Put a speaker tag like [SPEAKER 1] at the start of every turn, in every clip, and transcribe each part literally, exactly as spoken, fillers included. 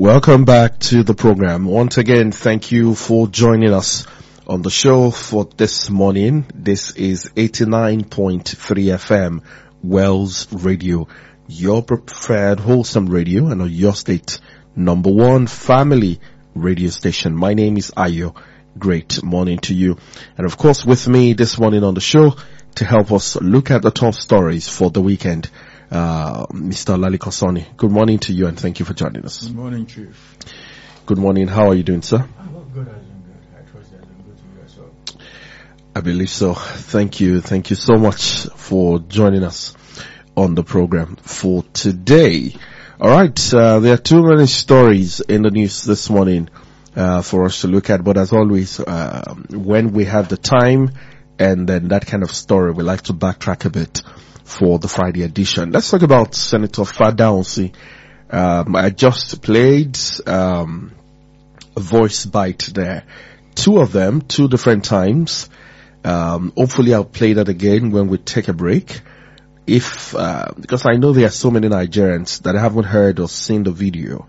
[SPEAKER 1] Welcome back to the program. Once again, thank you for joining us on the show for this morning. This is eighty-nine point three F M, Wells Radio, your preferred wholesome radio and your state number one family radio station. My name is Ayo. Great morning to you. And of course, with me this morning on the show to help us look at the top stories for the weekend, Uh, Mister Lali Kosoni. Good morning to you and thank you for joining us.
[SPEAKER 2] Good morning, Chief.
[SPEAKER 1] Good morning. How are you doing, sir?
[SPEAKER 2] I'm good. I'm doing good. I trust that I'm good to you as well.
[SPEAKER 1] I believe so. Thank you. Thank you so much for joining us on the program for today. All right. Uh, there are too many stories in the news this morning uh, for us to look at. But as always, uh, when we have the time and then that kind of story, we like to backtrack a bit for the Friday edition. Let's talk about Senator Fadaunsi. Um, I just played um, a voice bite there. Two of them, two different times. Um, hopefully I'll play that again when we take a break. If, uh, because I know there are so many Nigerians that haven't heard or seen the video,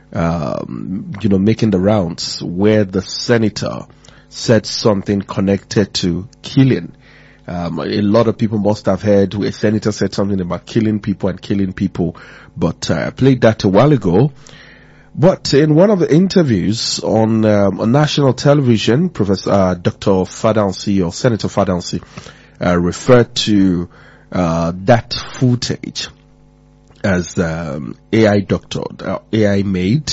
[SPEAKER 1] um, you know, making the rounds where the senator said something connected to killing. Um, a lot of people must have heard a senator said something about killing people and killing people, but uh, I played that a while ago. But in one of the interviews on, um, on national television, Professor uh, Doctor Fadaunsi or Senator Fadaunsi uh, referred to uh, that footage as um, A I doctored, uh, A I made.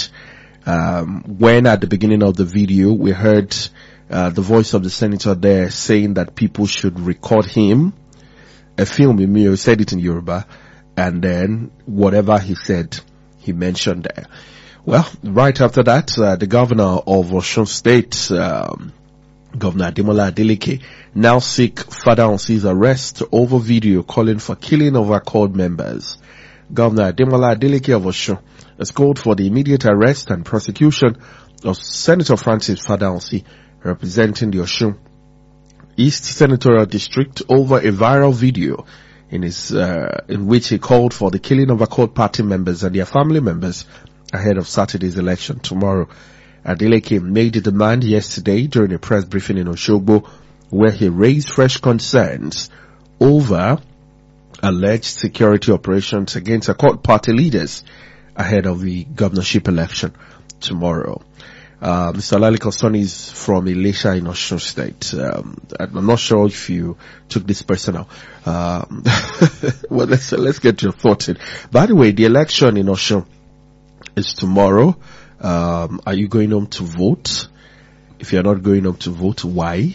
[SPEAKER 1] Um, when at the beginning of the video we heard Uh, the voice of the senator there saying that people should record him, a film in me, he said it in Yoruba, and then whatever he said, he mentioned there. Well, right after that, uh, the governor of Osun State, um, Governor Ademola Adeleke, now seek Fadaunsi's arrest over video calling for killing of Accord members. Governor Ademola Adeleke of Osun has called for the immediate arrest and prosecution of Senator Francis Fadaunsi, representing the Osun East Senatorial District, over a viral video in his, uh, in which he called for the killing of Accord party members and their family members ahead of Saturday's election tomorrow. Adeleke made the demand yesterday during a press briefing in Oshogbo, where he raised fresh concerns over alleged security operations against Accord party leaders ahead of the governorship election tomorrow. Uh, Mister Lali Kosoni is from Ilesha in Osun State. Um, I'm not sure if you took this personal. Um, well, let's, let's get your thoughts in. By the way, the election in Osun is tomorrow. Um, are you going home to vote? If you're not going home to vote, why?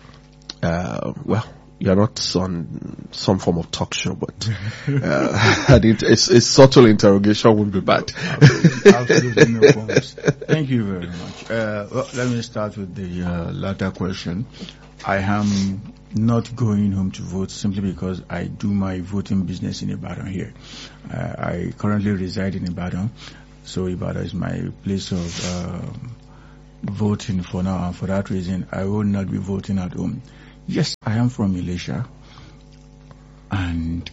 [SPEAKER 1] Uh, well, you're not on some form of talk show, but uh, and it, it's, it's subtle interrogation wouldn't be bad.
[SPEAKER 2] Absolutely, absolutely no problems. Thank you very much. Uh, well, let me start with the uh, latter question. I am not going home to vote simply because I do my voting business in Ibadan here. Uh, I currently reside in Ibadan, so Ibadan is my place of uh, voting for now, and for that reason, I will not be voting at home. Yes, I am from Ilesha, and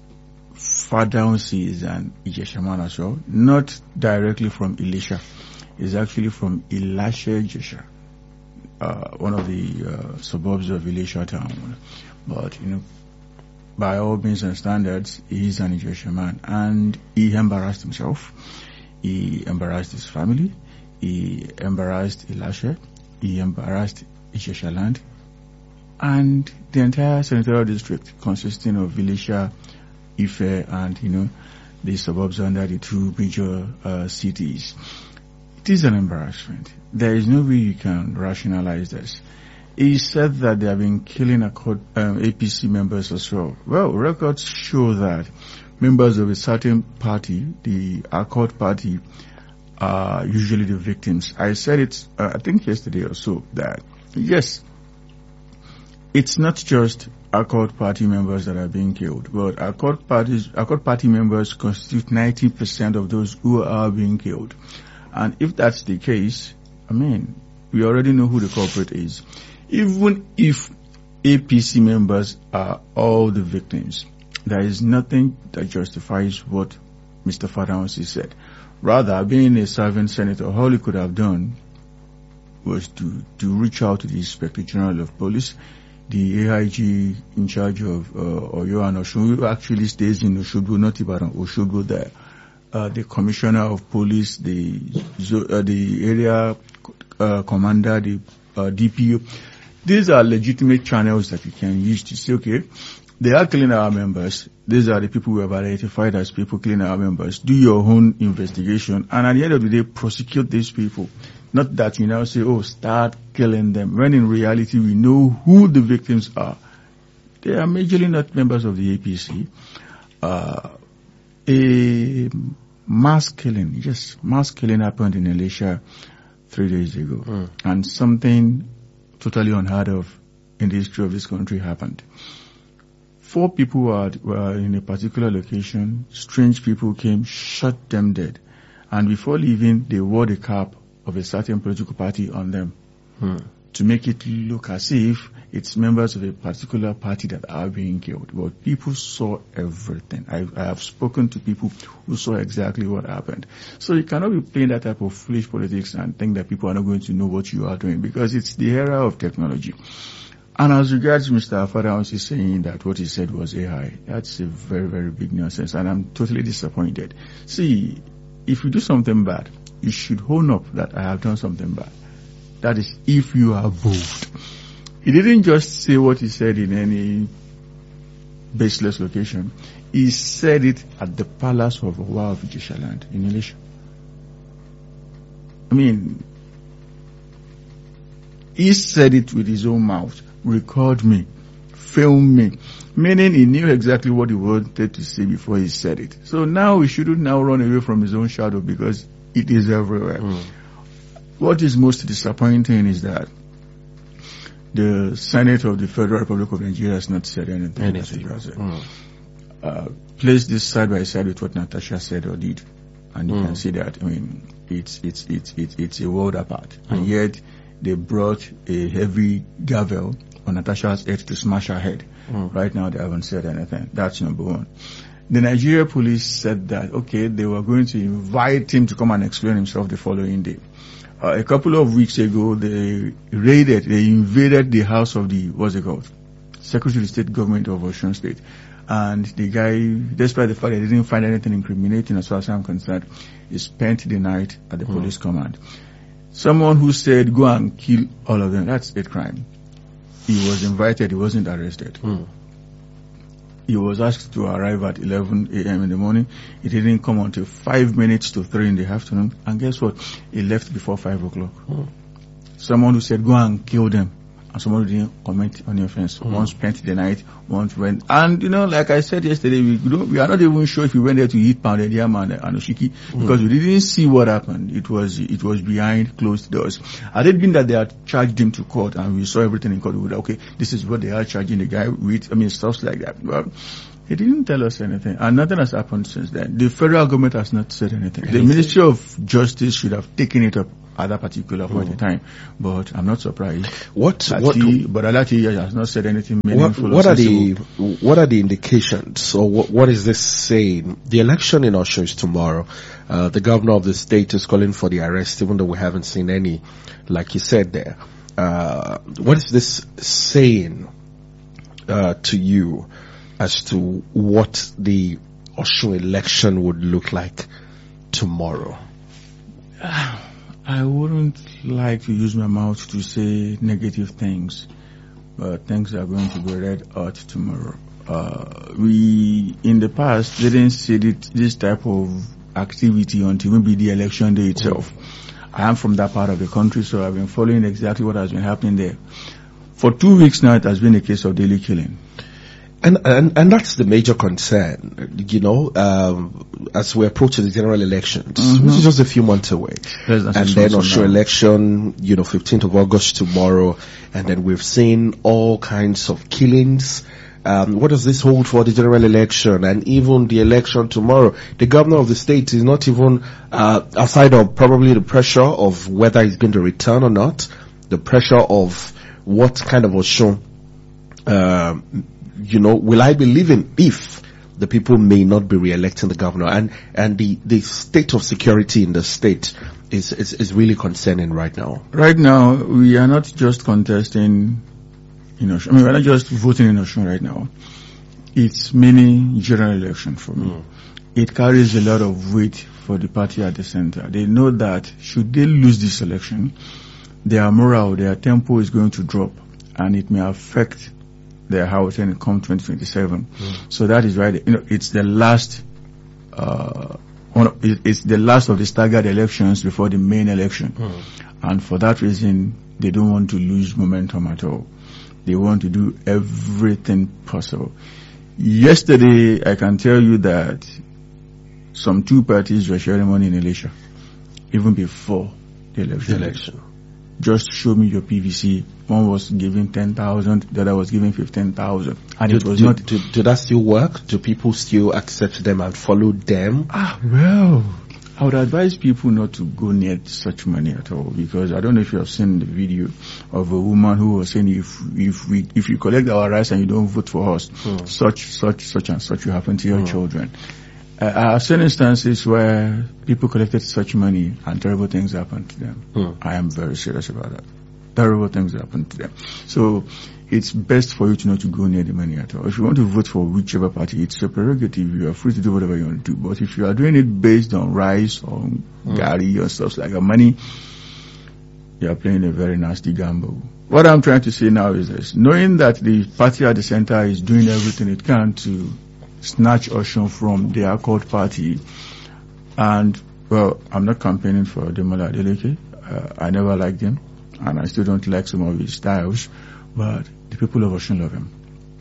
[SPEAKER 2] Fadaunsi is an Ijesha man as well, not directly from Ilesha. He's actually from Ilashe Ijesha, uh, one of the uh, suburbs of Ilesha town. But, you know, by all means and standards, he is an Ijesha man, and he embarrassed himself, he embarrassed his family, he embarrassed Ilashe, he embarrassed Ijesha land, and the entire senatorial district consisting of Ilesha, Ife, and, you know, the suburbs under the two major uh, cities. It is an embarrassment. There is no way you can rationalize this. He said that they have been killing Accord, um, A P C members as well. Well, records show that members of a certain party, the Accord party, are usually the victims. I said it, uh, I think yesterday or so, that yes, it's not just Accord party members that are being killed, but Accord parties, Accord party members constitute ninety percent of those who are being killed. And if that's the case, I mean, we already know who the culprit is. Even if A P C members are all the victims, there is nothing that justifies what Mister Fadaunsi said. Rather, being a serving senator, all he could have done was to, to reach out to the Inspector General of Police, the A I G in charge of uh, Oyo and Osun, who actually stays in Oshogbo, not Ibadan, Oshogbo there. Uh, the Commissioner of Police, the uh, the area uh, commander, the uh, D P O. These are legitimate channels that you can use to say, okay, they are killing our members. These are the people we have identified as people killing our members. Do your own investigation, and at the end of the day, prosecute these people. Not that you now say, oh, start killing them, when in reality we know who the victims are. They are majorly not members of the A P C. Uh, a mass killing, yes, mass killing happened in Elisha three days ago. Mm. And something totally unheard of in the history of this country happened. Four people were, were in a particular location. Strange people came, shot them dead. And before leaving, they wore the cap of a certain political party on them hmm. to make it look as if it's members of a particular party that are being killed. But people saw everything. I, I have spoken to people who saw exactly what happened. So you cannot be playing that type of foolish politics and think that people are not going to know what you are doing, because it's the era of technology. And as regards Mister Fadaunsi saying that what he said was A I, that's a very, very big nonsense, and I'm totally disappointed. See, if you do something bad, you should own up that I have done something bad. That is, if you are bold. He didn't just say what he said in any baseless location. He said it at the palace of Owa of Ijeshaland in Elisha. I mean, he said it with his own mouth. Record me. Film me. Meaning he knew exactly what he wanted to say before he said it. So now he shouldn't now run away from his own shadow, because it is everywhere. Mm. What is most disappointing is that the Senate of the Federal Republic of Nigeria has not said anything. anything. Mm. Uh, place this side by side with what Natasha said or did, and you mm. can see that. I mean, it's it's it's it's, it's a world apart, mm. and yet they brought a heavy gavel on Natasha's head to smash her head. Mm. Right now, they haven't said anything. That's number one. The Nigeria police said that, okay, they were going to invite him to come and explain himself the following day. Uh, a couple of weeks ago, they raided, they invaded the house of the, what's it called? Secretary of State Government of Osun State. And the guy, despite the fact that they didn't find anything incriminating as far as I'm concerned, he spent the night at the mm. police command. Someone who said, go and kill all of them, that's a crime. He was invited, he wasn't arrested. Mm. He was asked to arrive at eleven a.m. in the morning. He didn't come until five minutes to three in the afternoon. And guess what? He left before five o'clock. Mm. Someone who said, go and kill them. And someone who didn't comment on the offense. Mm. One spent the night, one went. And, you know, like I said yesterday, we don't, we are not even sure if we went there to eat pounded yam and, and oshiki, mm. because we didn't see what happened. It was, it was behind closed doors. Had it been that they had charged him to court and we saw everything in court, we would have, okay, this is what they are charging the guy with, I mean, stuff like that. Well, he didn't tell us anything, and nothing has happened since then. The federal government has not said anything. anything. The Ministry of Justice should have taken it up at that particular point mm. in time, but I'm not surprised.
[SPEAKER 1] What?
[SPEAKER 2] That
[SPEAKER 1] what?
[SPEAKER 2] He, but Alati has not said anything meaningful.
[SPEAKER 1] What, what are the What are the indications, or what, what is this saying? The election in Osun is tomorrow. Uh, the governor of the state is calling for the arrest, even though we haven't seen any, like you said there. Uh, what is this saying uh, to you as to what the Osun election would look like tomorrow?
[SPEAKER 2] I wouldn't like to use my mouth to say negative things, but things are going to be red hot tomorrow. Uh, we, in the past, didn't see it, this type of activity until maybe the election day itself. I am from that part of the country, so I've been following exactly what has been happening there. For two weeks now, it has been a case of daily killing.
[SPEAKER 1] And, and and that's the major concern, you know, um, as we approach the general elections, mm-hmm. which is just a few months away. Yes, and then Osun election, you know, fifteenth of August tomorrow, and then we've seen all kinds of killings. Um, what does this hold for the general election and even the election tomorrow? The governor of the state is not even, uh, aside of probably the pressure of whether he's going to return or not, the pressure of what kind of Osun, uh, you know, will I be living if the people may not be re-electing the governor, and and the the state of security in the state is is, is really concerning right now.
[SPEAKER 2] Right now, we are not just contesting in Osun. I mean, we're not just voting in Osun right now. It's mini general election for me. Mm. It carries a lot of weight for the party at the center. They know that should they lose this election, their morale, their tempo is going to drop, and it may affect their house when it comes twenty twenty-seven. Mm. So that is right. You know, it's the last, uh, one of, it's the last of the staggered elections before the main election. Mm. And for that reason, they don't want to lose momentum at all. They want to do everything possible. Yesterday, I can tell you that some two parties were sharing money in Elisha, even before the election.
[SPEAKER 1] The election.
[SPEAKER 2] Just show me your P V C. One was giving ten thousand, the other was giving fifteen thousand. And
[SPEAKER 1] do,
[SPEAKER 2] it was
[SPEAKER 1] do,
[SPEAKER 2] not...
[SPEAKER 1] Do, do that still work? Do people still accept them and follow them?
[SPEAKER 2] Ah, well, I would advise people not to go near such money at all, because I don't know if you have seen the video of a woman who was saying, if if we if you collect our rice and you don't vote for us, hmm. such, such, such and such will happen to your hmm. children. Uh, I've seen instances where people collected such money and terrible things happened to them. Hmm. I am very serious about that. Terrible things happen to them. So it's best for you to not to go near the money at all. If you want to vote for whichever party, it's your prerogative. You are free to do whatever you want to do. But if you are doing it based on rice or hmm. gari or stuff like that, money, you are playing a very nasty gamble. What I'm trying to say now is this. Knowing that the party at the center is doing everything it can to snatch Osun from the Accord party, and well, I'm not campaigning for Ademola Adeleke. Uh, I never liked him, and I still don't like some of his styles, but the people of Osun love him.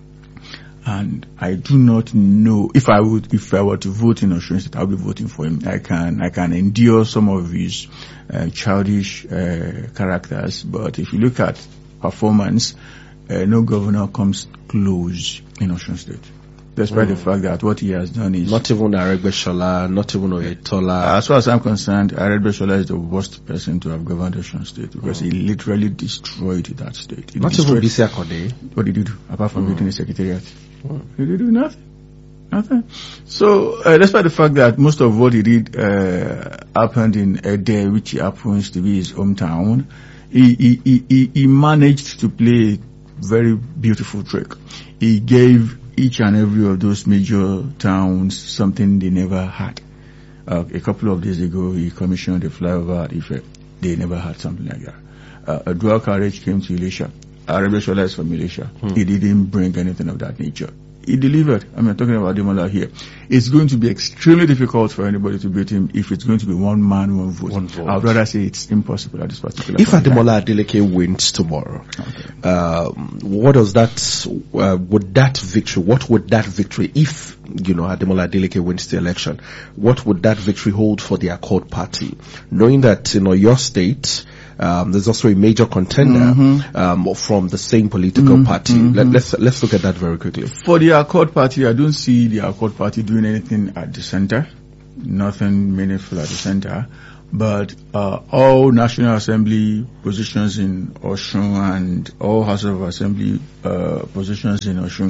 [SPEAKER 2] And I do not know if I would, if I were to vote in Osun State, I'll be voting for him. I can, I can endure some of his uh, childish uh, characters, but if you look at performance, uh, no governor comes close in Osun State. Despite mm. the fact that what he has done is...
[SPEAKER 1] Not even Aregbesola, not even Oyetola.
[SPEAKER 2] As far as I'm concerned, Aregbesola is the worst person to have governed Osun State, because mm. he literally destroyed that state. He
[SPEAKER 1] not
[SPEAKER 2] destroyed,
[SPEAKER 1] even Bisi Akode.
[SPEAKER 2] What did he do, apart from mm. building a secretariat?
[SPEAKER 1] Mm.
[SPEAKER 2] He did do nothing. Nothing. So, uh, despite the fact that most of what he did uh, happened in Ede, which happens to be his hometown, he, he, he, he managed to play a very beautiful trick. He gave each and every of those major towns something they never had. Uh, a couple of days ago, he commissioned a flyover at Ife. They never had something like that. Uh, a dual carriage came to Elisha. Aregbesola is from Elisha. Hmm. He didn't bring anything of that nature. He delivered. I mean, I'm talking about Ademola here. It's going to be extremely difficult for anybody to beat him if it's going to be one man, one vote.
[SPEAKER 1] One vote.
[SPEAKER 2] I would rather say it's impossible at this particular
[SPEAKER 1] If
[SPEAKER 2] point. If
[SPEAKER 1] Ademola Adeleke wins tomorrow, okay. um, what does that, uh, would that victory, what would that victory, if, you know, Ademola Adeleke wins the election, what would that victory hold for the Accord Party? Knowing that, you know, your state, Um, there's also a major contender mm-hmm. um, from the same political mm-hmm. party. Mm-hmm. Let, let's let's look at that very quickly.
[SPEAKER 2] For the Accord Party, I don't see the Accord Party doing anything at the center, nothing meaningful at the center. But uh, all National Assembly positions in Osun and all House of Assembly uh, positions in Osun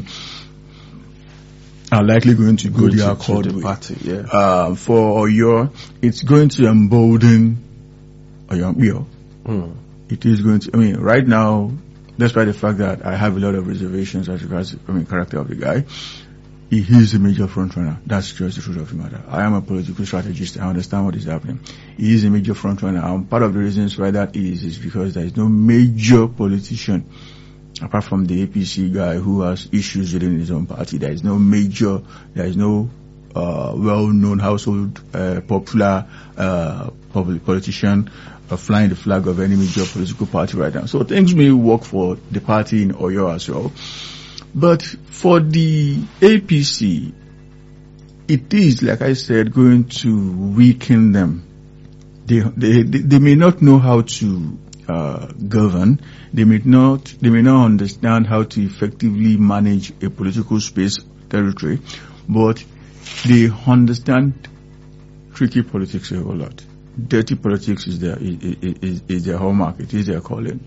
[SPEAKER 2] are likely going to go, go the Accord
[SPEAKER 1] the party. Yeah.
[SPEAKER 2] Uh, for Oyo, it's going to embolden Oyo.
[SPEAKER 1] Mm.
[SPEAKER 2] It is going to, I mean, right now, despite the fact that I have a lot of reservations as regards, I mean, character of the guy, he is a major frontrunner. That's just the truth of the matter. I am a political strategist. I understand what is happening. He is a major frontrunner. And part of the reasons why that is, is because there is no major politician, apart from the A P C guy who has issues within his own party. There is no major, there is no uh, well-known household, uh, popular, uh, public politician Uh, flying the flag of any major political party right now. So things may work for the party in Oyo as well. But for the A P C, it is, like I said, going to weaken them. They, they, they may not know how to uh, govern. They may not, they may not understand how to effectively manage a political space territory, but they understand tricky politics a whole lot. Dirty politics is their is, is, is their hallmark. It is their calling.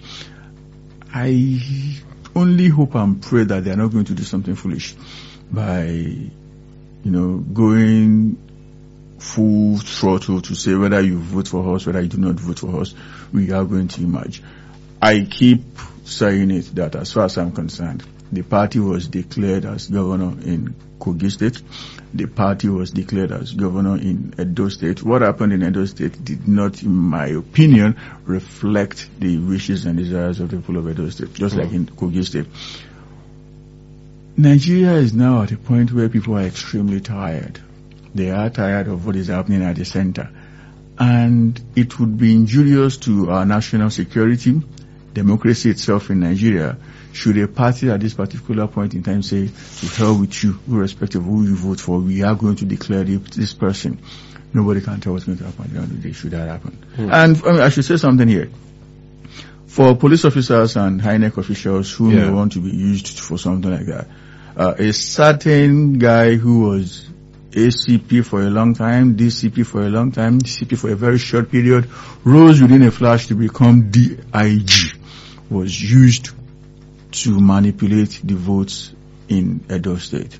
[SPEAKER 2] I only hope and pray that they are not going to do something foolish by you know, going full throttle to say whether you vote for us, whether you do not vote for us, we are going to emerge. I keep saying it that as far as I'm concerned, the party was declared as governor in Kogi State. The party was declared as governor in Edo State. What happened in Edo State did not, in my opinion, reflect the wishes and desires of the people of Edo State, just mm. like in Kogi State. Nigeria is now at a point where people are extremely tired. They are tired of what is happening at the center. And it would be injurious to our national security, democracy itself in Nigeria, should a party at this particular point in time say, to hell with you, irrespective of who you vote for, we are going to declare this person. Nobody can tell what's going to happen at the end of the day, should that happen. Hmm. And I mean, I should say something here. For police officers and high neck officials who yeah. may want to be used for something like that, uh, a certain guy who was A C P for a long time, D C P for a long time, D C P for a very short period, rose within a flash to become D I G, was used to manipulate the votes in Edo State.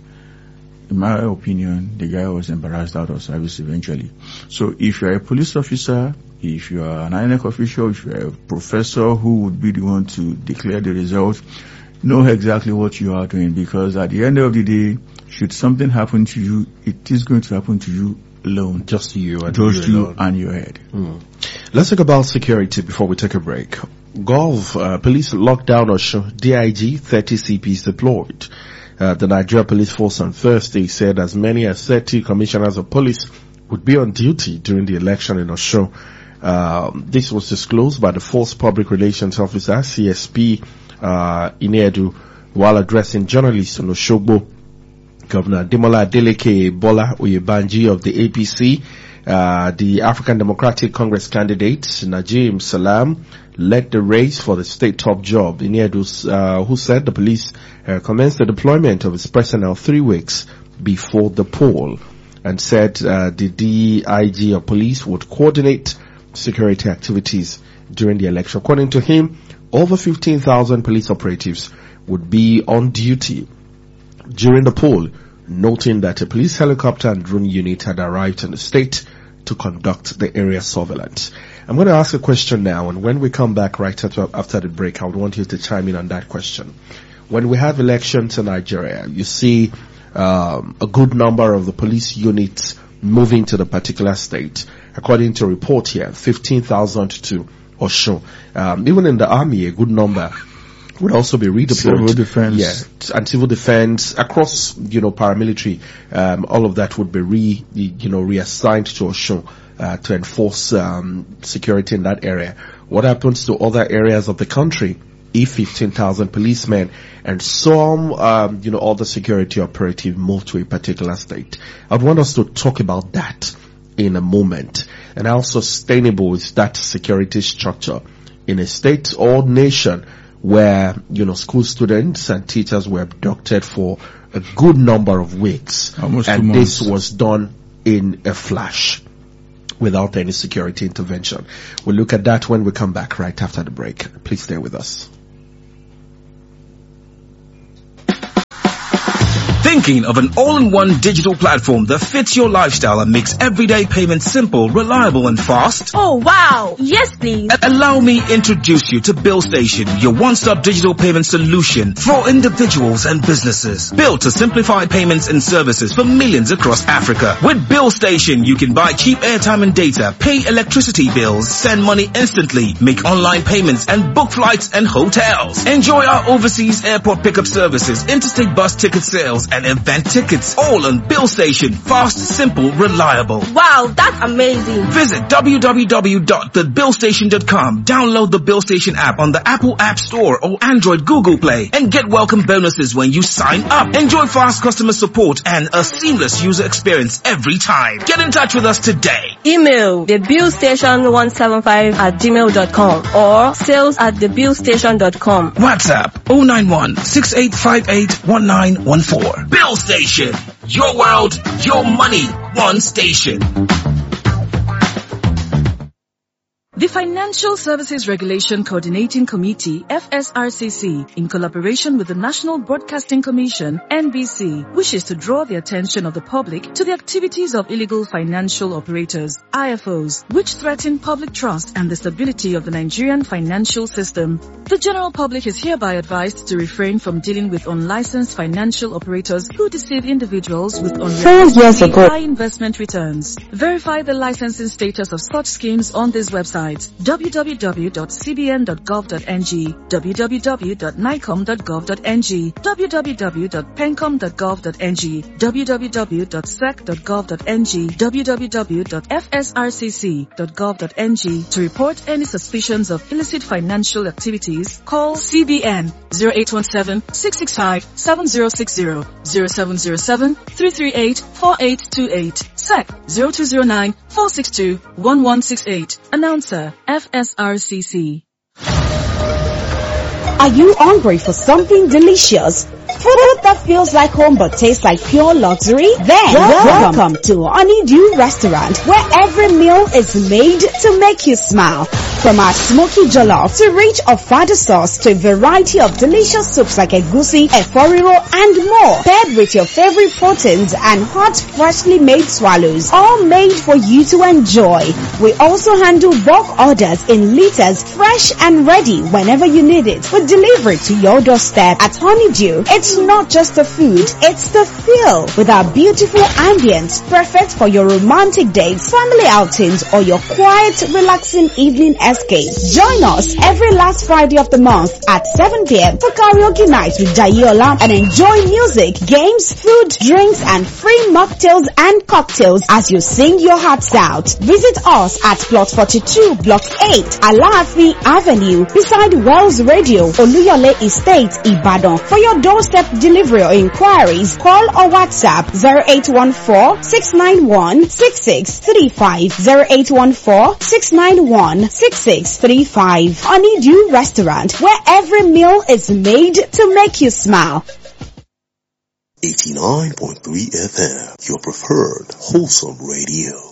[SPEAKER 2] In my opinion, the guy was embarrassed out of service eventually. So if you're a police officer, if you are an I N E C official, if you're a professor who would be the one to declare the result, know exactly what you are doing, because at the end of the day, should something happen to you, it is going to happen to you alone.
[SPEAKER 1] Just you and
[SPEAKER 2] Just you,
[SPEAKER 1] you
[SPEAKER 2] and your head.
[SPEAKER 1] Mm. Let's talk about security before we take a break. Gulf, uh, police lockdown Osho, D I G, thirty C Ps deployed. Uh, the Nigeria Police Force on Thursday said as many as thirty commissioners of police would be on duty during the election in Osho. Uh, this was disclosed by the Force Public Relations Officer, C S P, uh, Inedu, while addressing journalists in Oshogbo. Governor Demola Adeleke Bola Oyebanji of the A P C, uh, the African Democratic Congress candidate, Najim Salam, led the race for the state top job. Inedu, uh, who said the police uh, commenced the deployment of its personnel three weeks before the poll, and said uh, the D I G of police would coordinate security activities during the election. According to him, over fifteen thousand police operatives would be on duty during the poll, noting that a police helicopter and drone unit had arrived in the state to conduct the area surveillance. I'm going to ask a question now, and when we come back right after, after the break, I would want you to chime in on that question. When we have elections in Nigeria, you see um, a good number of the police units moving to the particular state. According to a report here, fifteen thousand to Osho. Um, even in the army, a good number would also be redeployed.
[SPEAKER 2] Civil defense.
[SPEAKER 1] Yeah, and civil defense across, you know, paramilitary, um, all of that would be re, you know, reassigned to Osho, uh, to enforce, um, security in that area. What happens to other areas of the country if fifteen thousand policemen and some, um, you know, other security operative move to a particular state? I'd want us to talk about that in a moment, and how sustainable is that security structure in a state or nation where, you know, school students and teachers were abducted for a good number of weeks.
[SPEAKER 2] Almost
[SPEAKER 1] and
[SPEAKER 2] two months.
[SPEAKER 1] This was done in a flash without any security intervention. We'll look at that when we come back right after the break. Please stay with us.
[SPEAKER 3] Thinking of an all-in-one digital platform that fits your lifestyle and makes everyday payments simple, reliable and fast?
[SPEAKER 4] Oh wow! Yes please!
[SPEAKER 3] A- allow me introduce you to BillStation, your one-stop digital payment solution for individuals and businesses. Built to simplify payments and services for millions across Africa. With BillStation, you can buy cheap airtime and data, pay electricity bills, send money instantly, make online payments and book flights and hotels. Enjoy our overseas airport pickup services, interstate bus ticket sales and event tickets, all on BillStation. Fast, simple, reliable.
[SPEAKER 4] Wow, that's amazing.
[SPEAKER 3] Visit w w w dot the bill station dot com. Download the BillStation app on the Apple App Store or Android Google Play and get welcome bonuses when you sign up. Enjoy fast customer support and a seamless user experience every time. Get in touch with us today.
[SPEAKER 4] Email the bill station one seven five at gmail dot com or sales at the bill station dot com.
[SPEAKER 3] WhatsApp oh nine one, six eight five eight, one nine one four. BillStation. Your world, your money, one station.
[SPEAKER 5] The Financial Services Regulation Coordinating Committee, F S R C C, in collaboration with the National Broadcasting Commission, N B C, wishes to draw the attention of the public to the activities of illegal financial operators, I F Os, which threaten public trust and the stability of the Nigerian financial system. The general public is hereby advised to refrain from dealing with unlicensed financial operators who deceive individuals with unrealistically high investment returns. Verify the licensing status of such schemes on this website: w w w dot c b n dot gov dot n g, w w w dot nicom dot gov dot n g, w w w dot pencom dot gov dot n g, w w w dot sec dot gov dot n g, w w w dot f s r c c dot gov dot n g. To report any suspicions of illicit financial activities, call C B N zero eight one seven, six six five, seven zero six zero, zero seven zero seven, three three eight, four eight two eight, S E C zero two zero nine, four six two, one one six eight. Announcer, F S R C C.
[SPEAKER 6] Are you hungry for something delicious? Food that feels like home but tastes like pure luxury? Then welcome, welcome to Honeydew Restaurant, where every meal is made to make you smile. From our smoky jollof to rich ofada sauce to a variety of delicious soups like egusi, eforiro, and more, paired with your favorite proteins and hot, freshly made swallows, all made for you to enjoy. We also handle bulk orders in liters, fresh and ready whenever you need it. We deliver it to your doorstep. At Honeydew, it's not just the food, it's the feel. With our beautiful ambience, perfect for your romantic dates, family outings, or your quiet, relaxing evening escape. Join us every last Friday of the month at seven p m for karaoke night with Dayola and enjoy music, games, food, drinks, and free mocktails and cocktails as you sing your hearts out. Visit us at Plot forty-two, Block eight, Alaafi Avenue, beside Wells Radio, Oluyole Estate, Ibadan. For your doorstep delivery or inquiries, call or WhatsApp zero eight one four, six nine one, six six three five, zero eight one four, six nine one, six six three five. Honeydew Restaurant, where every meal is made to make you smile.
[SPEAKER 7] eighty-nine point three F M, your preferred wholesome radio.